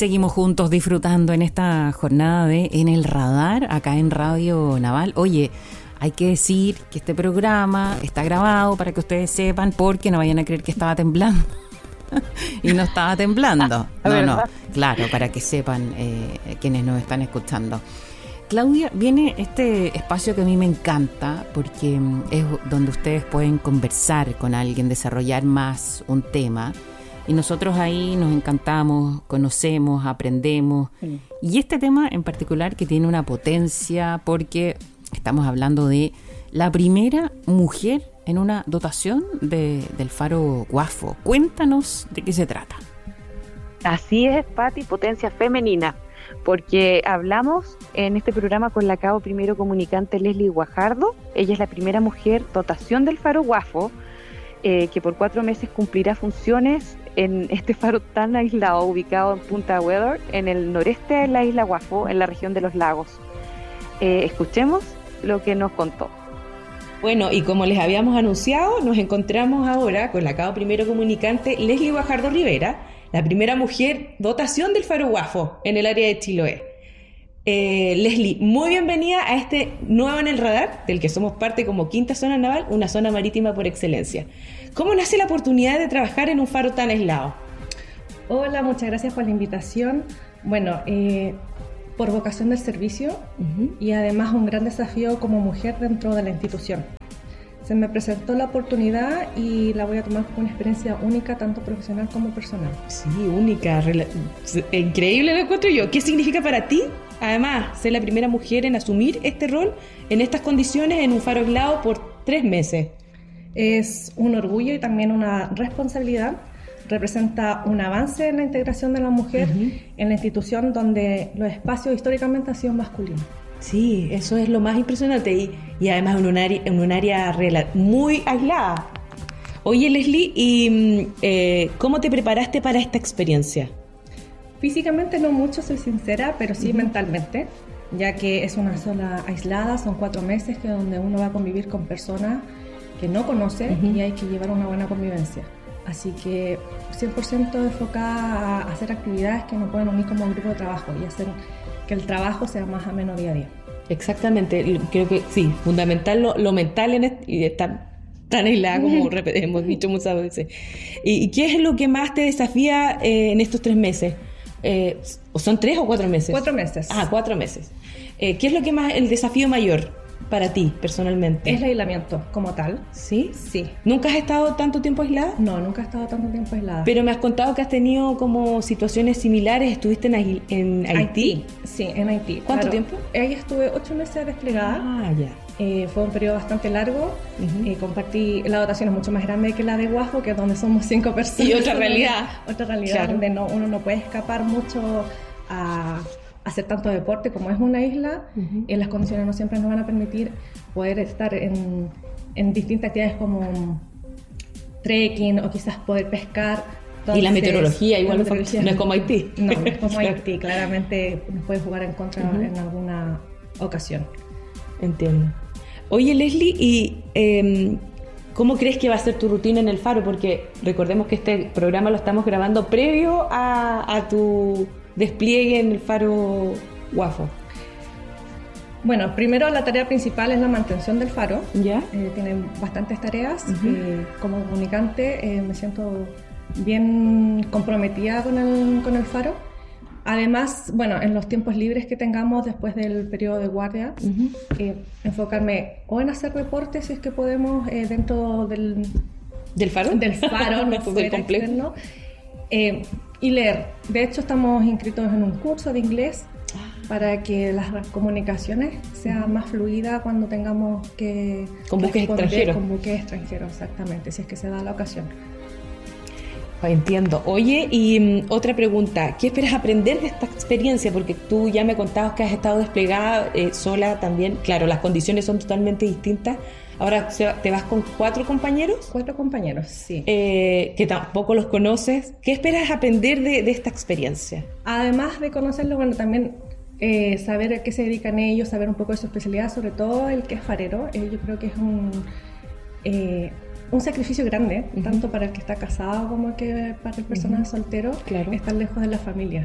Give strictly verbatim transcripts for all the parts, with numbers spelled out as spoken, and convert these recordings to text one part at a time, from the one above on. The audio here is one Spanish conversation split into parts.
Seguimos juntos disfrutando en esta jornada de En el Radar, acá en Radio Naval. Oye, hay que decir que este programa está grabado para que ustedes sepan, porque no vayan a creer que estaba temblando. Y no estaba temblando. No, no, claro, para que sepan eh, quienes nos están escuchando. Claudia, viene este espacio que a mí me encanta porque es donde ustedes pueden conversar con alguien, desarrollar más un tema. Y nosotros ahí nos encantamos, conocemos, aprendemos. Sí. Y este tema en particular que tiene una potencia porque estamos hablando de la primera mujer en una dotación de, del Faro Guafo. Cuéntanos de qué se trata. Así es, Pati, potencia femenina. Porque hablamos en este programa con la cabo primero comunicante Leslie Guajardo. Ella es la primera mujer dotación del Faro Guafo, eh, que por cuatro meses cumplirá funciones en este faro tan aislado, ubicado en Punta Weather, en el noreste de la isla Guafo, en la región de los lagos. Eh, escuchemos lo que nos contó. Bueno, y como les habíamos anunciado, nos encontramos ahora con la cabo primero comunicante Leslie Guajardo Rivera, la primera mujer dotación del Faro Guafo en el área de Chiloé. Eh, Leslie, muy bienvenida a este Nuevo en el Radar, del que somos parte como quinta zona naval, una zona marítima por excelencia. ¿Cómo nace la oportunidad de trabajar en un faro tan aislado? Hola, muchas gracias por la invitación. Bueno, eh, por vocación del servicio uh-huh. y además un gran desafío como mujer dentro de la institución. Se me presentó la oportunidad y la voy a tomar como una experiencia única, tanto profesional como personal. Sí, única, rela- increíble lo encuentro yo. ¿Qué significa para ti, además, ser la primera mujer en asumir este rol en estas condiciones en un faro aislado por tres meses? Es un orgullo y también una responsabilidad. Representa un avance en la integración de la mujer uh-huh. en la institución donde los espacios históricamente han sido masculinos. Sí, eso es lo más impresionante y, y además en un área, en un área muy aislada. Oye, Leslie, ¿y eh, cómo te preparaste para esta experiencia? Físicamente no mucho, soy sincera, pero sí uh-huh. mentalmente, ya que es una zona aislada, son cuatro meses que donde uno va a convivir con personas que no conoce uh-huh. y hay que llevar una buena convivencia. Así que cien por ciento enfocada a hacer actividades que nos puedan unir como un grupo de trabajo y hacer que el trabajo sea más ameno día a día. Exactamente, creo que sí, fundamental lo, lo mental en este, y estar tan aislada como hemos dicho muchas veces. ¿Y, y qué es lo que más te desafía eh, en estos tres meses? Eh, ¿Son tres o cuatro meses? Cuatro meses. Ah, cuatro meses. Eh, ¿Qué es lo que más, el desafío mayor para ti, personalmente? Es el aislamiento, como tal. ¿Sí? Sí. ¿Nunca has estado tanto tiempo aislada? No, nunca he estado tanto tiempo aislada. Pero me has contado que has tenido como situaciones similares. ¿Estuviste en, en Haití? Haití? Sí, en Haití. ¿Cuánto claro, tiempo? Ahí estuve ocho meses desplegada. Ah, ya. Eh, fue un periodo bastante largo. Uh-huh. Eh, compartí, la dotación es mucho más grande que la de Guafo, que es donde somos cinco personas. Y otra realidad. Otra realidad, claro. donde no, uno no puede escapar mucho a hacer tanto deporte como es una isla. Uh-huh. Y las condiciones no siempre nos van a permitir poder estar en, en distintas actividades como trekking o quizás poder pescar. Entonces, y la meteorología igual la meteorología no es como Haití. No, no es como Haití, claramente nos puede jugar en contra uh-huh. en alguna ocasión. Entiendo. Oye, Leslie, ¿y eh, cómo crees que va a ser tu rutina en el faro? Porque recordemos que este programa lo estamos grabando previo a, a tu despliegue en el faro Guafo. Bueno, primero la tarea principal es la mantención del faro. ¿Ya? Eh, tienen bastantes tareas. Uh-huh. Eh, como comunicante eh, me siento bien comprometida con el, con el faro. Además, bueno, en los tiempos libres que tengamos después del periodo de guardia, uh-huh. eh, enfocarme o en hacer reportes si es que podemos eh, dentro del... ¿Del faro? Del faro, no del complejo. Externo, eh, y leer. De hecho, estamos inscritos en un curso de inglés para que las comunicaciones sean uh-huh. más fluidas cuando tengamos que... Con buques extranjeros. Con buques extranjeros, exactamente, si es que se da la ocasión. Entiendo. Oye, y um, otra pregunta, ¿qué esperas aprender de esta experiencia? Porque tú ya me contabas que has estado desplegada eh, sola también. Claro, las condiciones son totalmente distintas. Ahora te vas con cuatro compañeros. Cuatro compañeros, sí. Eh, que tampoco los conoces. ¿Qué esperas aprender de, de esta experiencia? Además de conocerlos, bueno, también eh, saber a qué se dedican ellos, saber un poco de su especialidad, sobre todo el que es farero. Eh, yo creo que es un... Eh, un sacrificio grande, uh-huh. tanto para el que está casado como que para el personal uh-huh. soltero, claro. estar lejos de la familia.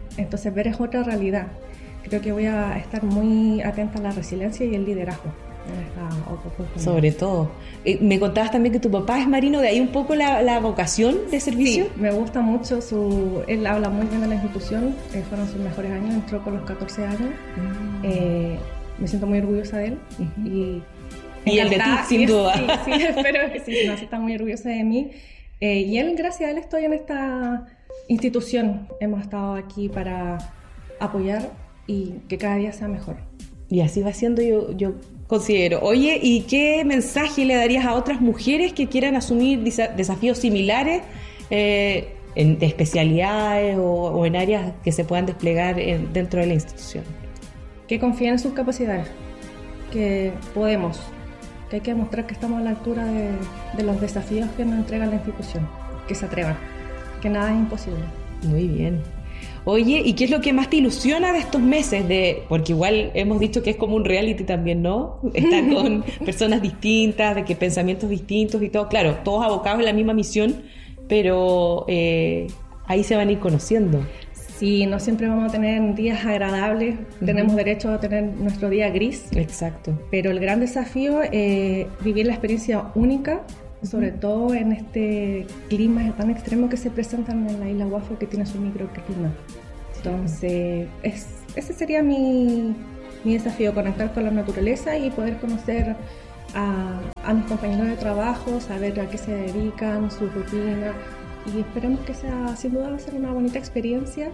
Entonces ver es otra realidad. Creo que voy a estar muy atenta a la resiliencia y el liderazgo en esta oportunidad. Sobre todo. Eh, me contabas también que tu papá es marino, de ahí un poco la, la vocación de servicio. Sí, me gusta mucho su... Él habla muy bien de la institución, eh, fueron sus mejores años, entró con los catorce años. Mm. Eh, me siento muy orgullosa de él. Uh-huh. Y, y el de ti, sin duda. Sí, sí, espero que sí, no, sí, está muy orgullosa de mí. Eh, y él, gracias a él, estoy en esta institución. Hemos estado aquí para apoyar y que cada día sea mejor. Y así va siendo, yo, yo considero. Oye, ¿y qué mensaje le darías a otras mujeres que quieran asumir desa- desafíos similares eh, en, de especialidades o, o en áreas que se puedan desplegar en, dentro de la institución? Que confíen en sus capacidades, que podemos, que hay que demostrar que estamos a la altura de, de los desafíos que nos entrega la institución, que se atrevan, que nada es imposible. Muy bien. Oye, ¿y qué es lo que más te ilusiona de estos meses? De, porque igual hemos dicho que es como un reality también, ¿no? Estar con personas distintas, de que pensamientos distintos y todo. Claro, todos abocados en la misma misión, pero eh, ahí se van a ir conociendo. Sí, no siempre vamos a tener días agradables, uh-huh. Tenemos derecho a tener nuestro día gris. Exacto. Pero el gran desafío es vivir la experiencia única, sobre uh-huh. todo en este clima tan extremo que se presentan en la isla Wafo, que tiene su microclima. Entonces, es, ese sería mi, mi desafío, conectar con la naturaleza y poder conocer a, a mis compañeros de trabajo, saber a qué se dedican, su rutina, y esperemos que sea, sin duda va a ser una bonita experiencia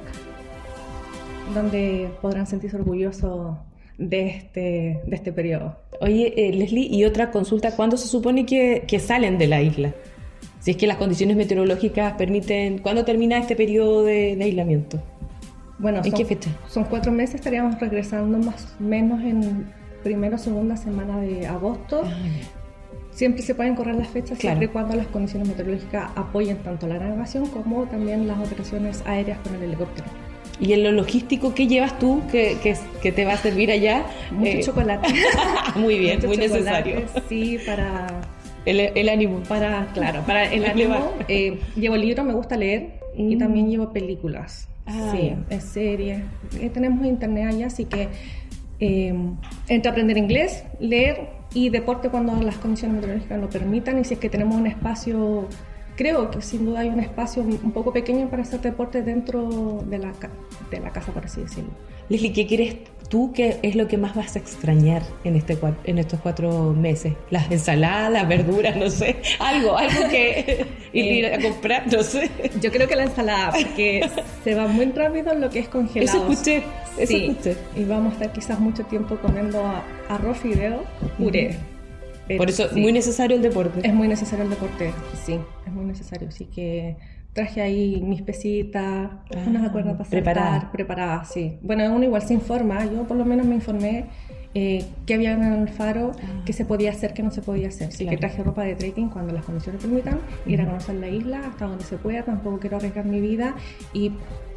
donde podrán sentirse orgullosos de este, de este periodo. Oye, eh, Leslie, y otra consulta, ¿cuándo se supone que, que salen de la isla? Si es que las condiciones meteorológicas permiten, ¿cuándo termina este periodo de, de aislamiento? Bueno, ¿En son, qué fecha? Son cuatro meses, estaríamos regresando más o menos en primera o segunda semana de agosto. Ah, siempre se pueden correr las fechas, claro, siempre y cuando las condiciones meteorológicas apoyen tanto la navegación como también las operaciones aéreas con el helicóptero. ¿Y en lo logístico qué llevas tú que, que, que te va a servir allá? Mucho eh... chocolate. Muy bien, Mucho muy necesario. Sí, para... El, el ánimo. Para, claro, para el ánimo. Eh, llevo libros, me gusta leer, mm. y también llevo películas. Ah, sí, es series. Eh, tenemos internet allá, así que eh, entre aprender inglés, leer y deporte cuando las condiciones meteorológicas lo permitan, y si es que tenemos un espacio, creo que sin duda hay un espacio un poco pequeño para hacer deporte dentro de la, de la casa, por así decirlo. Leslie, ¿qué crees tú que es lo que más vas a extrañar en, este, en estos cuatro meses? ¿Las ensaladas, las verduras, no sé? Algo, algo que ir a comprar, no sé. Yo creo que la ensalada, porque se va muy rápido en lo que es congelado. Eso escuché, eso sí, escuché. Y vamos a estar quizás mucho tiempo comiendo arroz, fideo, puré. Uh-huh. Por eso, sí, muy necesario el deporte. Es muy necesario el deporte, sí, es muy necesario. Así que traje ahí mis pesitas, ah, unas cuerdas para saltar, preparadas, sí. Bueno, uno igual se informa, yo por lo menos me informé eh, qué había en el faro, ah, qué se podía hacer, qué no se podía hacer. Así, claro, que traje ropa de trekking cuando las condiciones permitan, uh-huh, ir a conocer la isla hasta donde se pueda, tampoco quiero arriesgar mi vida y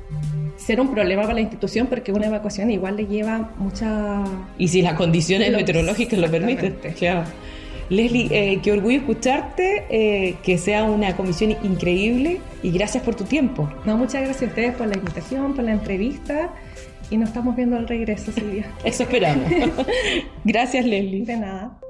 ser un problema para la institución, porque una evacuación igual le lleva mucha... Y si las condiciones lo, meteorológicas lo permiten, claro. Leslie, eh, qué orgullo escucharte, eh, que sea una comisión increíble y gracias por tu tiempo. No, muchas gracias a ustedes por la invitación, por la entrevista y nos estamos viendo al regreso, Silvia. Eso esperamos. Gracias, Leslie. De nada.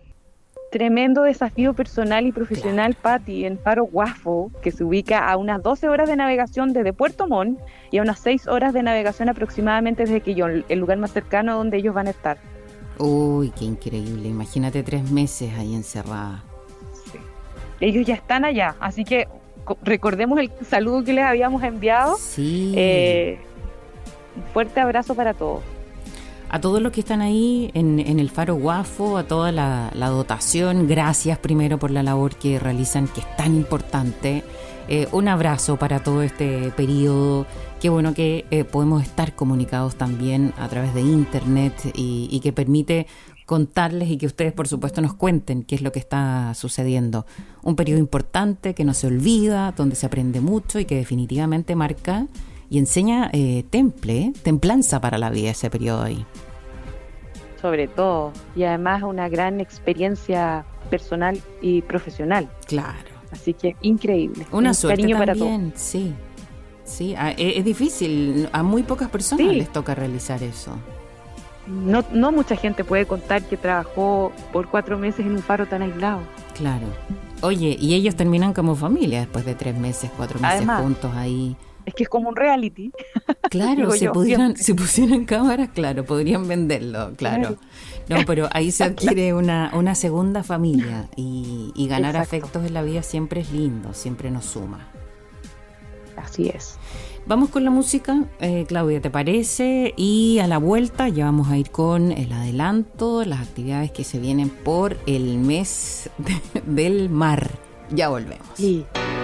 Tremendo desafío personal y profesional, claro, Patti, en Faro Wafo, que se ubica a unas doce horas de navegación desde Puerto Montt y a unas seis horas de navegación aproximadamente desde Quillón, el lugar más cercano donde ellos van a estar. Uy, qué increíble. Imagínate tres meses ahí encerrada. Sí. Ellos ya están allá, así que recordemos el saludo que les habíamos enviado. Sí. Eh, un fuerte abrazo para todos. A todos los que están ahí en, en el Faro Wafo, a toda la, la dotación, gracias primero por la labor que realizan, que es tan importante. Eh, un abrazo para todo este periodo. Qué bueno que eh, podemos estar comunicados también a través de internet y, y que permite contarles y que ustedes por supuesto nos cuenten qué es lo que está sucediendo. Un periodo importante que no se olvida, donde se aprende mucho y que definitivamente marca y enseña eh, temple, templanza para la vida ese periodo ahí. Sobre todo, y además una gran experiencia personal y profesional. Claro. Así que increíble. Una Un suerte cariño también, para todos. sí. Sí, a- es, es difícil, a muy pocas personas Sí. les toca realizar eso. No, no mucha gente puede contar que trabajó por cuatro meses en un faro tan aislado. Claro. Oye, y ellos terminan como familia después de tres meses, cuatro meses Además. juntos ahí. Es que es como un reality. Claro, Digo si yo, pudieran, siempre. si pusieran cámaras, claro, podrían venderlo, claro. No, pero ahí se adquiere una, una segunda familia y, y ganar Exacto. afectos en la vida siempre es lindo, siempre nos suma. Así es. Vamos con la música, eh, Claudia, ¿te parece? Y a la vuelta ya vamos a ir con el adelanto, las actividades que se vienen por el mes de- del mar. Ya volvemos. Sí.